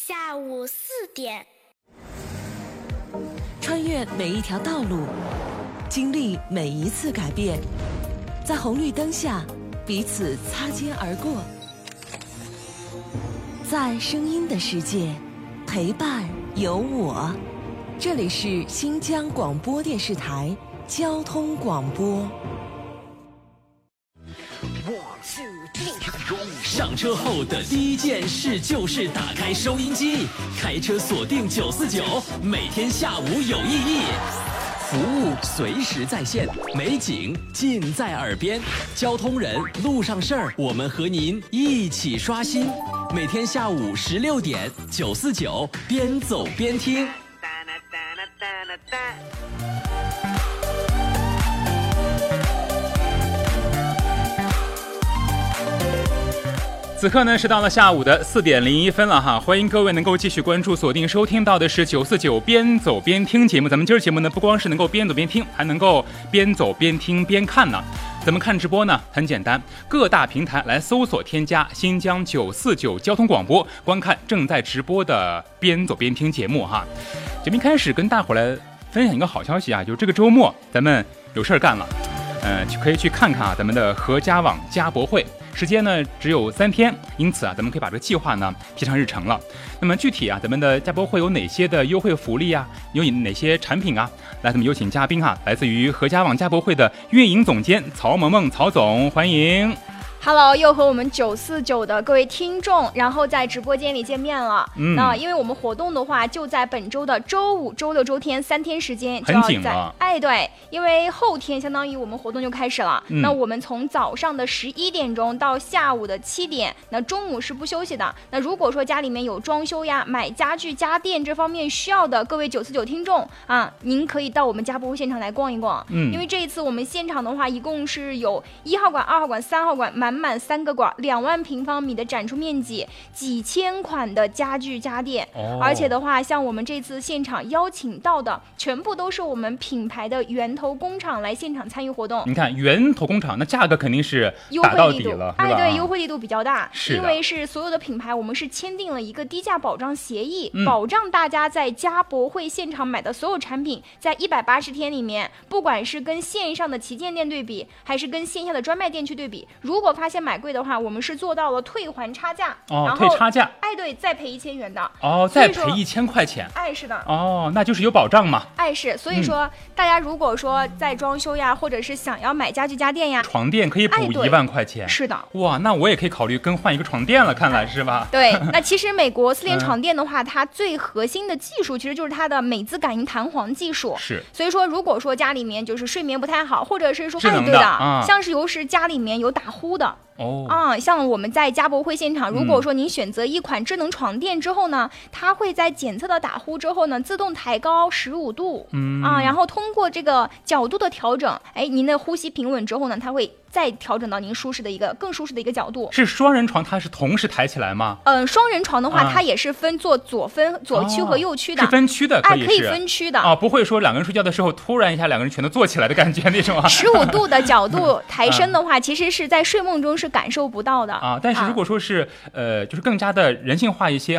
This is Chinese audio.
下午4点， 穿越每一条道路，经历每一次改变，在红绿灯下彼此擦肩而过，在声音的世界陪伴有我。这里是新疆广播电视台交通广播。 上车后的第一件事就是打开收音机，开车锁定949，每天下午有意义。服务随时在线，美景尽在耳边，交通人路上事儿，我们和您一起刷新。每天下午16点，949边走边听。 此刻呢是到了下午的4点01分了哈，欢迎各位能够继续关注锁定收听到的是949边走边听节目。咱们今儿节目呢不光是能够边走边听，还能够边走边听边看呢。怎么看直播呢？很简单，各大平台来搜索添加新疆949交通广播，观看正在直播的边走边听节目哈。节目一开始跟大伙来分享一个好消息啊，就是这个周末咱们有事儿干了，可以去看看啊咱们的合家网家博会。时间呢只有3天，因此啊，咱们可以把这个计划呢提上日程了。那么具体啊，咱们的家博会有哪些的优惠福利啊？有哪些产品啊？来，咱们有请嘉宾哈，来自于合家网家博会的运营总监曹萌萌，曹总，欢迎。 Hello， 又和我们949的各位听众，然后在直播间里见面了。那因为我们活动的话，就在本周的周5、周6、周天3天时间，就要很紧了。 对，因为后天相当于我们活动就开始了。那我们从早上的11点钟到下午的7点，那中午是不休息的。那如果说家里面有装修呀、买家具家电这方面需要的各位949听众啊，您可以到我们家博会现场来逛一逛。因为这一次我们现场的话，一共是有1号馆、2号馆、3号馆，满3个馆，2万平方米的展出面积，几千款的家具家电，而且的话，像我们这次现场邀请到的，全部都是我们品牌的源头工厂来现场参与活动。 你看源头工厂，那价格肯定是打到底了，是吧？ 对，优惠力度比较大， 是因为是所有的品牌，我们是签订了一个低价保障协议，保障大家在家博会现场买的所有产品，在180天里面，不管是跟线上的旗舰店对比，还是跟线下的专卖店去对比，如果发现买贵的话，我们是做到了退还差价，然后退差价， 对，再赔1000元的， 再赔1000块钱， 是的， 那就是有保障嘛， 是，所以说大家如果说在装修呀，或者是想要买家具家电呀， 床垫可以补1万块钱， 是的， 哇，那我也可以考虑更换一个床垫了，看来是吧？ 对，那其实美国4联床垫的话，它最核心的技术其实就是它的美姿感应弹簧技术， 是， 所以说如果说家里面就是睡眠不太好，或者是说对的，像是有时家里面有打呼的。像我们在家博会现场，如果说您选择一款智能床垫之后呢，它会在检测到打呼之后呢，自动抬高15度，然后通过这个角度的调整，您的呼吸平稳之后呢，它会再调整到您更舒适的一个角度。 是双人床，它是同时抬起来吗？ 双人床的话，它也是分做左区和右区的， 是分区的，可以分区的不会说2个人睡觉的时候突然一下2个人全都坐起来的感觉那种啊。 15度的角度抬升的话，其实是在睡梦中是感受不到的但是如果说是就是更加的人性化一些